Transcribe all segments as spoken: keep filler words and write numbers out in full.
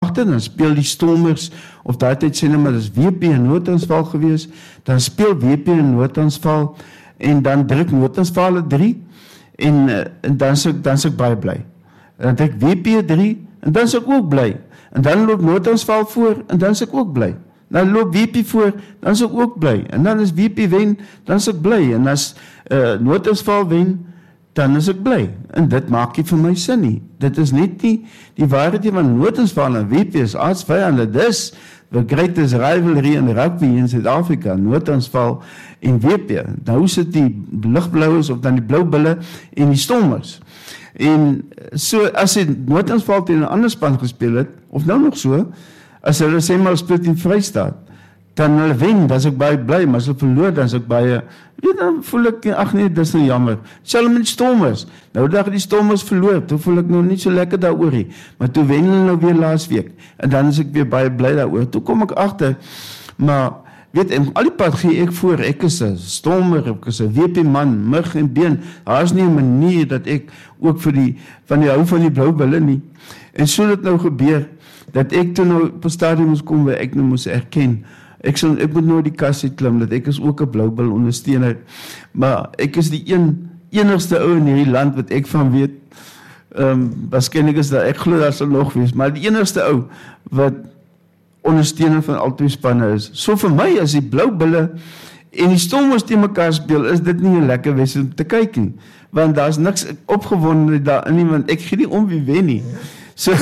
agter, dan speel die Stormers, of daai tyd sê nou maar, dis W P in noodaanval gewees, dan speel W P in noodaanval, en dan druk noodaanval drie, en, en dan is ek, dan is ek baie bly. Dan druk W P drie, en dan is ek ook bly. En dan loop noodaanval voor, en dan is ek ook bly. Dan loop W P voor, dan is ek ook bly. En dan is W P wen, dan is ek bly. En as uh, noodaanval wen, dan is ek bly. En dit maak nie vir my sin nie. Dit is net nie die waarheid nie, want noodaanval en W P is aardsvijande. Dis the greatest rivalry in rugby in Suid-Afrika, noodaanval en W P. Nou sit die ligblauws of dan die blauwbulle en die Stormers. En so, as hy noodaanval teen 'n ander span gespeel het, of nou nog so, as hulle sê maar speel teen Vrystaat, dan hulle wen, dan is ek baie bly, maar as hulle verloor, dan is ek baie, weet, dan voel ek, ag nee, dis nou jammer. Selfs met die Stormers, nou dat die Stormers verloor, toe voel ek nou nie so lekker daaroor nie, maar toe wen hulle nou weer laas week, en dan is ek weer baie bly daaroor. Toe kom ek agter, maar weet, en al die pad gee ek voor, ek is 'n Stormer, ek is 'n W P man, mug en been, daar is nie 'n manier dat ek ook vir die, van die hou van die blou bulle nie. En so dit nou gebeur, dat ek toe nou op 'n stadium moes kom, waar ek nou moes erken, ek, sal, ek moet nou die kas uit klim, dat ek is ook 'n blou bul ondersteuner, maar ek is die een, enigste ou in hierdie land, wat ek van weet, um, waarskynlik is dat, ek glo daar sal nog wees, maar die enigste ou, wat ondersteuner van al twee spanne is. So vir my, as die blou bulle en die Stormers teen mekaar speel, is dit nie 'n lekker wedstryd om te kyk nie, want daar is niks opgewonde daarin nie, want ek gee nie om wie wen nie. So,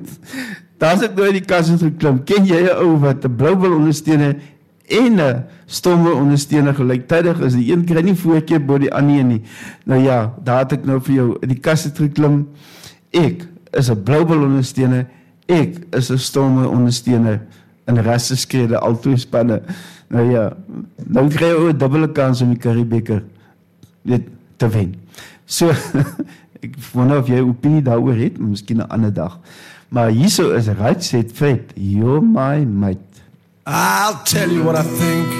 daar is ek nou in die kas geklim. Ken jy 'n ou wat 'n blou bul ondersteuner en 'n Stormer ondersteuner gelyktydig is? Die een kry nie voorkeur bo die ander nie. Nou ja, daar het ek nou vir jou in die kas geklim. Ek is 'n blou bul ondersteuner, ek is 'n Stormer ondersteuner, en die res is skrede, al twee spanne. Nou ja, nou kry jy ook 'n dubbele kans om die Currie-beker te wen. So, ek wonder of jy opinie daaroor het, maar miskien 'n ander dag. Maar hierso is Right Set Fred, you're my mate. I'll tell you what I think.